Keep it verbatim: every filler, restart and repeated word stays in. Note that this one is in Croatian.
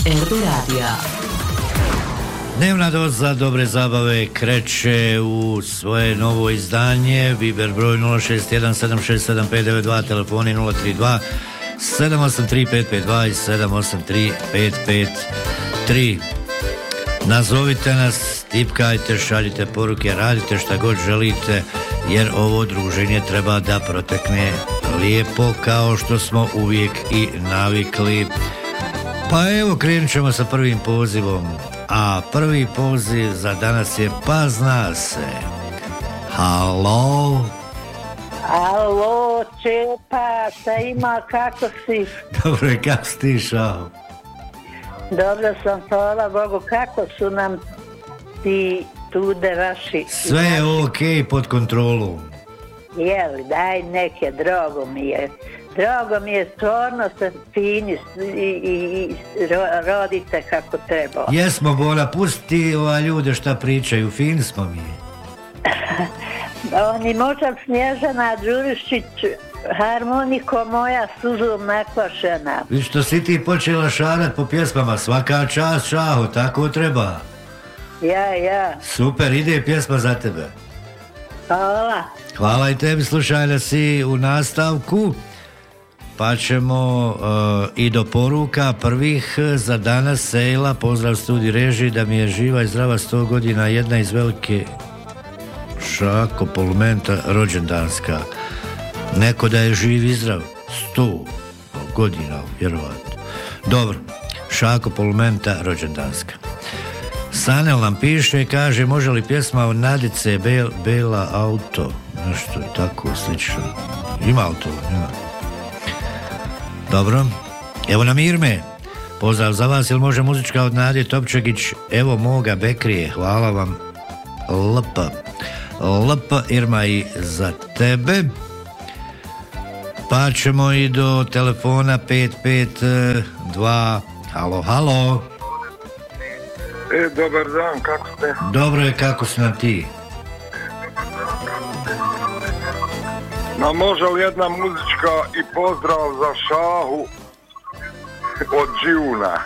R B Radija. Dnevna doza dobre zabave kreće u svoje novo izdanje. Viber broj nula šest jedan sedam šest sedam pet devet dva, telefoni nula tri dva sedam osam tri pet pet dva i sedam osam tri pet pet tri. Nazovite nas, tipkajte, šaljite poruke, radite šta god želite, jer ovo druženje treba da protekne lijepo kao što smo uvijek i navikli. Pa evo, krenut ćemo sa prvim pozivom. A prvi poziv za danas je pa zna se. Halo? Alo, Čepa, šta ima, kako si? Dobro je, kako si ti šao? Dobro sam, hvala Bogu, kako su nam ti tude vaši? Sve je okej, okay, pod kontrolom. Jeli, daj neke, drogo mi je. Drogo mi je, stvarno se fini i, i, i rodite kako treba. Jesmo, Bona, pusti ova ljude šta pričaju, fini smo mi. Oni možda Snježana Đurišić, harmoniko moja suzom nakvašena. Vi što si ti počela šarat po pjesmama, svaka čast šaho, tako treba. Ja, ja. Super, ide pjesma za tebe. Hvala. Hvala i tebi, slušaj da si u nastavku. Pa ćemo uh, i do poruka prvih za danas. Sejla, pozdrav studij režiji, da mi je živa i zdrava sto godina, jedna iz velike Šako Polumenta rođendanska. Neko da je živ i zdrav, sto godina, vjerovatno. Dobro, Šako Polumenta rođendanska. Sanel nam piše, kaže, može li pjesma od Nadice Bel, Bela auto, nešto je tako slično. Ima auto, ima. Dobro, evo nam Irme, pozdrav za vas, jel može muzička od Nadje Topčegić, evo moga Bekrije, hvala vam, lpa, lpa Irma i za tebe. Pa ćemo i do telefona pet pet dva, halo, halo. E, dobar dan, kako ste? Dobro je, kako si nam ti? Ma može li jedna muzička i pozdrav za Šahu od Dživuna?